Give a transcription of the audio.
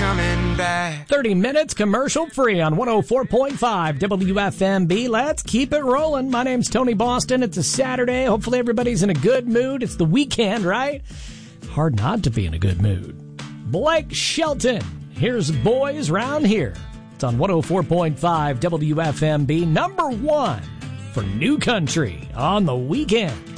coming back. 30 minutes commercial free on 104.5 WFMB. Let's keep it rolling. My name's Tony Boston. It's a Saturday. Hopefully everybody's in a good mood. It's the weekend, right? Hard not to be in a good mood. Blake Shelton. Here's Boys Round Here. It's on 104.5 WFMB, number one for New Country on the weekend.